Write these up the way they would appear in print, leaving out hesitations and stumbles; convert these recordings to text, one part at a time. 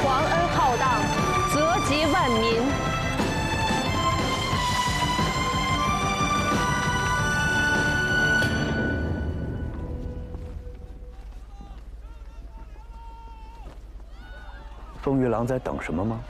皇恩浩荡，泽及万民。 风玉郎在等什么吗？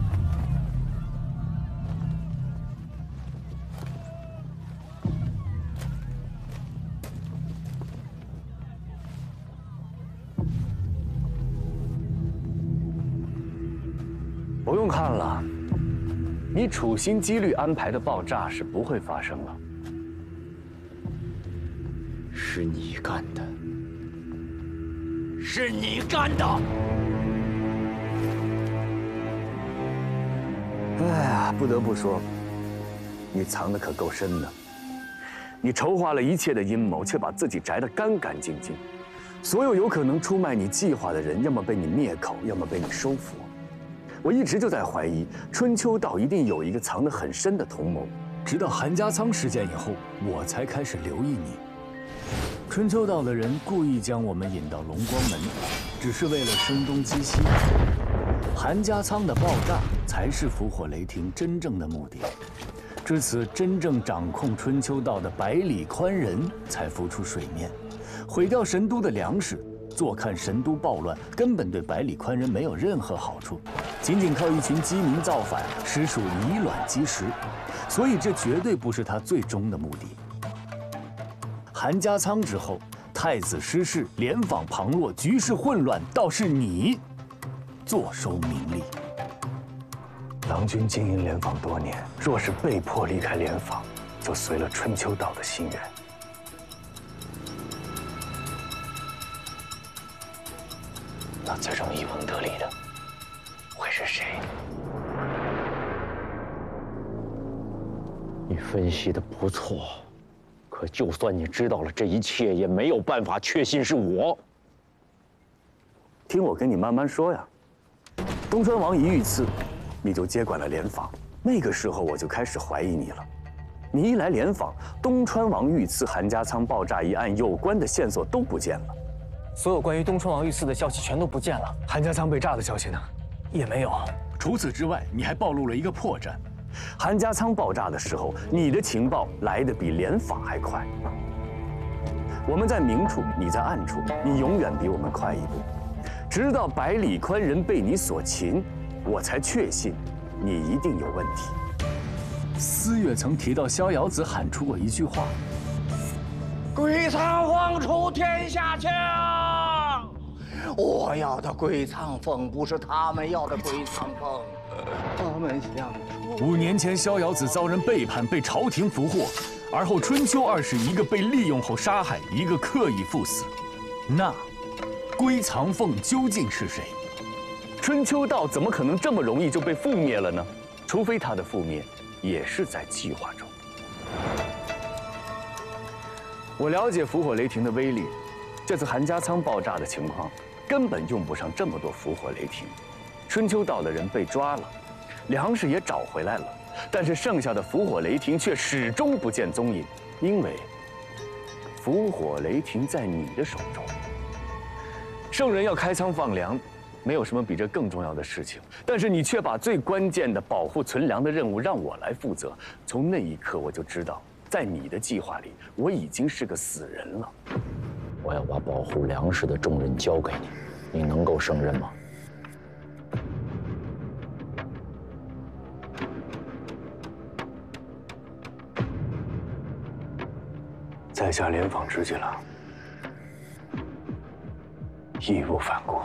不用看了，你处心积虑安排的爆炸是不会发生了。 是你干的，是你干的！ 哎呀，不得不说，你藏的可够深的。你筹划了一切的阴谋，却把自己摘得干干净净。所有有可能出卖你计划的人，要么被你灭口，要么被你收服。我一直就在怀疑，春秋岛一定有一个藏得很深的同谋。 直到韩家仓事件以后，我才开始留意你。春秋岛的人故意将我们引到龙光门，只是为了声东击西。韩家仓的爆炸才是伏火雷霆真正的目的。至此，真正掌控春秋岛的百里宽人才浮出水面，毁掉神都的粮食。坐看神都暴乱，根本对百里宽人没有任何好处，仅仅靠一群饥民造反，实属以卵击石。所以这绝对不是他最终的目的。韩家仓之后，太子失势，联访旁落，局势混乱，倒是你坐收名利。 郎君经营联访多年，若是被迫离开联访，就随了春秋岛的心愿。那最终渔翁得利的会是谁？ 你分析的不错，可就算你知道了这一切，也没有办法确信是我。 听我跟你慢慢说呀。东川王一遇刺，你就接管了联访，那个时候我就开始怀疑你了。你一来联访，东川王遇刺、韩家仓爆炸一案有关的线索都不见了。 所有关于东川王遇刺的消息全都不见了，韩家仓被炸的消息呢，也没有。 除此之外，你还暴露了一个破绽： 韩家仓爆炸的时候，你的情报来得比联访还快。我们在明处，你在暗处，你永远比我们快一步。直到百里宽人被你所擒，我才确信你一定有问题。 司月曾提到逍遥子喊出过一句话：“ 鬼藏凤出天下枪。”我要的鬼藏凤不是他们要的鬼藏凤，他们想出。 5年前，逍遥子遭人背叛，被朝廷俘获，而后春秋二世一个被利用后杀害，一个刻意赴死。那龟藏凤究竟是谁？ 春秋道怎么可能这么容易就被覆灭了呢？除非他的覆灭也是在计划中。我了解伏火雷霆的威力，这次韩家仓爆炸的情况根本用不上这么多伏火雷霆。春秋岛的人被抓了，粮食也找回来了，但是剩下的伏火雷霆却始终不见踪影，因为伏火雷霆在你的手中。圣人要开仓放粮，没有什么比这更重要的事情，但是你却把最关键的保护存粮的任务让我来负责。从那一刻我就知道，在你的计划里，我已经是个死人了。 我要把保护粮食的重任交给你，你能够胜任吗？ 在下联访之计了，义无反顾。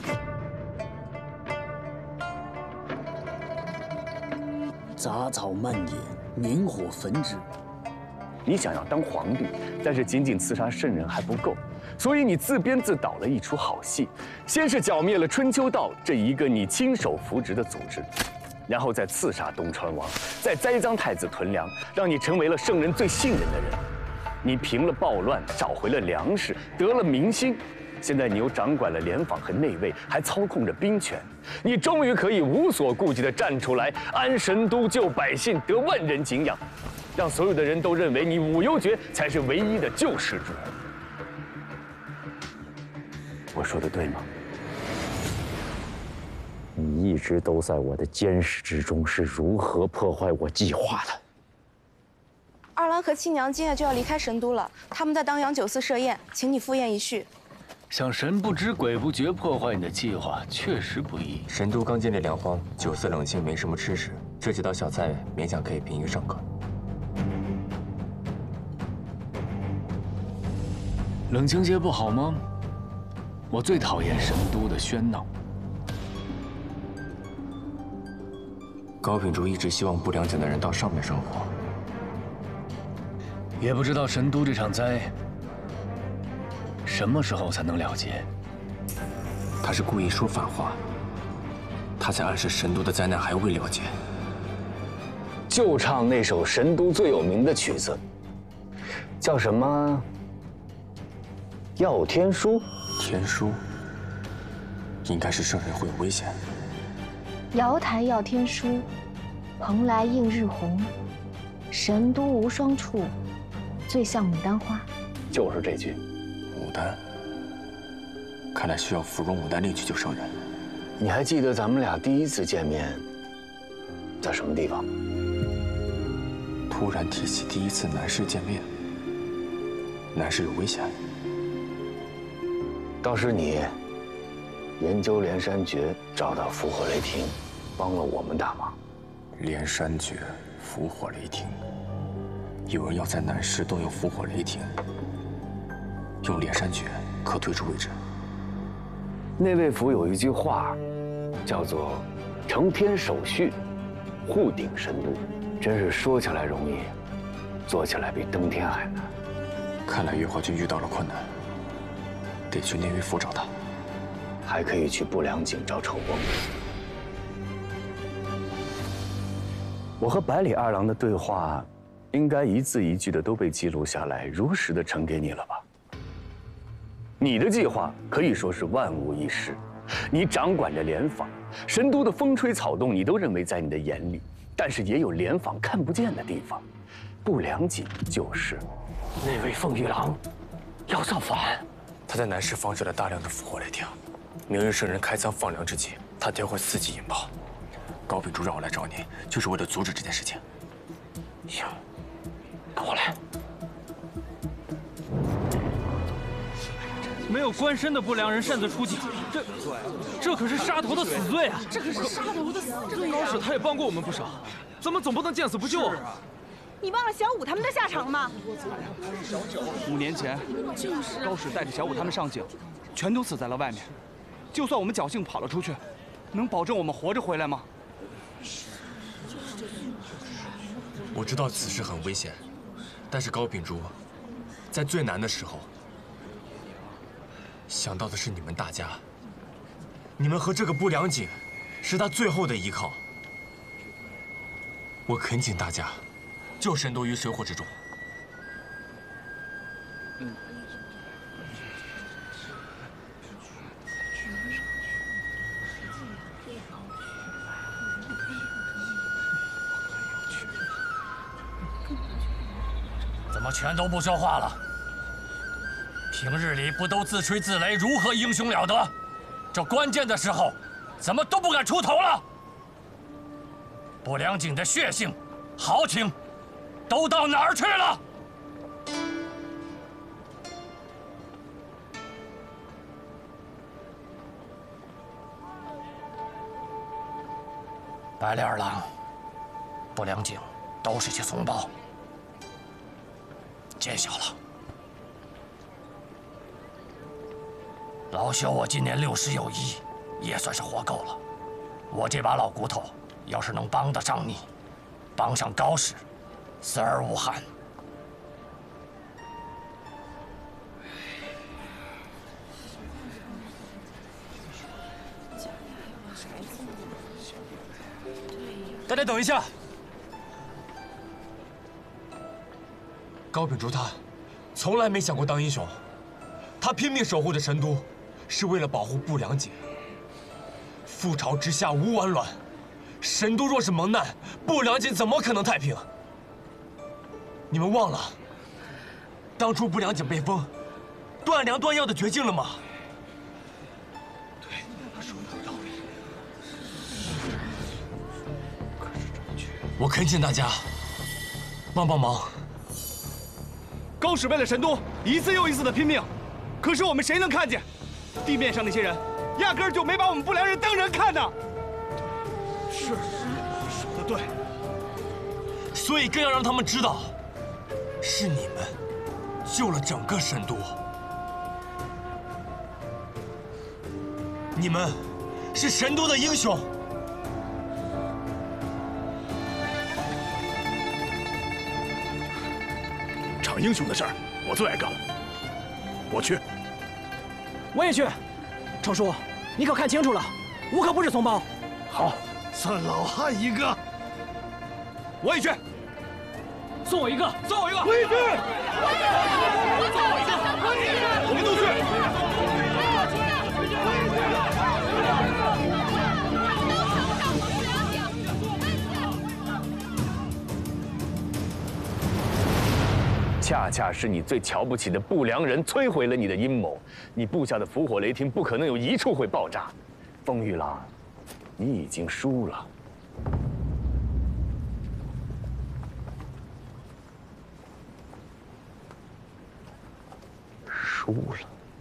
杂草蔓延，明火焚之。 你想要当皇帝，但是仅仅刺杀圣人还不够，所以你自编自导了一出好戏。先是剿灭了春秋道这一个你亲手扶植的组织，然后再刺杀东川王，再栽赃太子屯粮，让你成为了圣人最信任的人。你平了暴乱，找回了粮食，得了民心。现在你又掌管了联访和内卫，还操控着兵权，你终于可以无所顾忌地站出来，安神都，救百姓，得万人敬仰，让所有的人都认为你武幽爵才是唯一的救世主。我说的对吗？ 你一直都在我的监视之中，是如何破坏我计划的？ 二郎和七娘今夜就要离开神都了，他们在当阳酒肆设宴，请你赴宴一叙。 想神不知鬼不觉破坏你的计划，确实不易。 神都刚建立粮荒，酒肆冷清，没什么吃食，这几道小菜勉强可以平于上客。 冷清些不好吗？我最讨厌神都的喧闹。 高秉烛一直希望不良井的人到上面生活， 也不知道神都这场灾什么时候才能了结。 他是故意说反话，他在暗示神都的灾难还未了结。 就唱那首神都最有名的曲子，叫什么？耀天书。 天书，应该是圣人会有危险。 瑶台耀天书，蓬莱映日红，神都无双处，最像牡丹花。 就是这句。 牡丹，看来需要芙蓉牡丹令去救圣人。 你还记得咱们俩第一次见面在什么地方？ 突然提起第一次南市见面，南市有危险。 倒是你研究连山诀，找到伏火雷霆，帮了我们大忙。 连山诀，伏火雷霆，有人要在南市动用伏火雷霆，用连山诀可退出位置。 内卫府有一句话，叫做“承天守序，护鼎神都”，真是说起来容易，做起来比登天还难。 看来月华君遇到了困难，得去内卫府找他。 还可以去不良井找丑翁。我和百里二郎的对话，应该一字一句的都被记录下来，如实的呈给你了吧？你的计划可以说是万无一失，你掌管着联防，神都的风吹草动你都认为在你的眼里，但是也有联防看不见的地方，不良井就是。 那位凤玉郎要造反， 他在南市放置了大量的伏火雷霆，明日圣人开仓放粮之际，他将会伺机引爆。高秉烛让我来找你，就是为了阻止这件事情。 行，跟我来。 没有官身的不良人擅自出境，这可是杀头的死罪啊！ 这可是杀头的死罪啊！ 高使他也帮过我们不少，咱们总不能见死不救啊！ 你忘了小五他们的下场吗 ？5年前，高使带着小五他们上井，全都死在了外面。就算我们侥幸跑了出去，能保证我们活着回来吗？ 我知道此事很危险，但是高秉烛在最难的时候想到的是你们大家。你们和这个不良井是他最后的依靠。我恳请大家救神都于水火之中。 怎么全都不说话了？平日里不都自吹自擂，如何英雄了得？这关键的时候，怎么都不敢出头了？不良井的血性、豪情，都到哪儿去了？百里二郎，不良井都是些怂包，见笑了。老朽我今年60有1，也算是活够了。我这把老骨头，要是能帮得上你，帮上高使，死而无憾。 大家等一下，高秉烛他从来没想过当英雄，他拼命守护着神都，是为了保护不良井。覆巢之下无完卵，神都若是蒙难，不良井怎么可能太平？你们忘了当初不良井被封，断粮断药的绝境了吗？ 对，他说的有道理。 我恳请大家帮帮忙。 高使为了神都一次又一次的拼命，可是我们谁能看见？地面上那些人压根儿就没把我们不良人当人看呢。是，说得对。 所以更要让他们知道，是你们救了整个神都。你们是神都的英雄。 场英雄的事儿，我最爱干了。我去。 我也去。程叔，你可看清楚了，我可不是怂包。 好，算老汉一个。 我也去。 送我一个， 送我一个。 我也去。 送我一个。我们都去。 恰恰是你最瞧不起的不良人摧毁了你的阴谋，你布下的伏火雷霆不可能有一处会爆炸。风玉郎，你已经输了。 输了。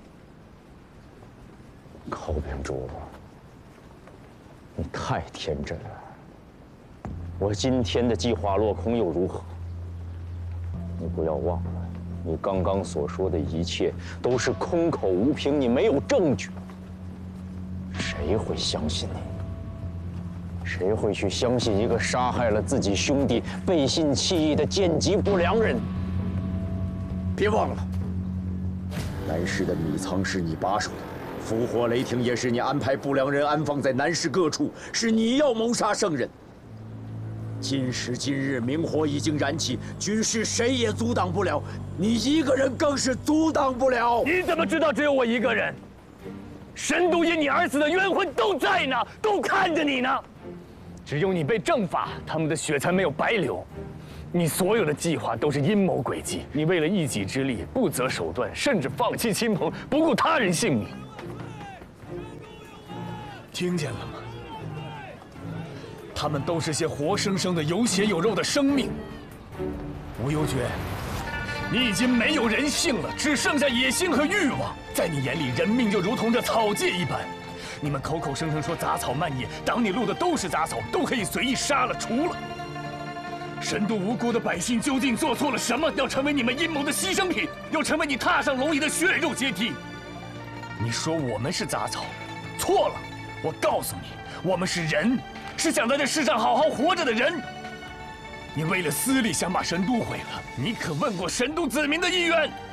高秉烛，你太天真了。我今天的计划落空又如何？你不要忘了，你刚刚所说的一切都是空口无凭，你没有证据，谁会相信你？谁会去相信一个杀害了自己兄弟、背信弃义的贱籍不良人？ 别忘了，南市的米仓是你把守的，伏火雷霆也是你安排不良人安放在南市各处，是你要谋杀圣人。今时今日，明火已经燃起，军师谁也阻挡不了，你一个人更是阻挡不了。 你怎么知道只有我一个人？神都因你而死的冤魂都在呢，都看着你呢。只有你被正法，他们的血才没有白流。你所有的计划都是阴谋诡计，你为了一己之利不择手段，甚至放弃亲朋，不顾他人性命。 听见了吗？他们都是些活生生的有血有肉的生命。吴幽绝，你已经没有人性了，只剩下野心和欲望。在你眼里，人命就如同这草芥一般。你们口口声声说杂草漫野，挡你路的都是杂草，都可以随意杀了除了。神都无辜的百姓究竟做错了什么，要成为你们阴谋的牺牲品，要成为你踏上龙椅的血肉阶梯？你说我们是杂草，错了。我告诉你，我们是人。是想在这世上好好活着的人。你为了私利想把神都毁了，你可问过神都子民的意愿？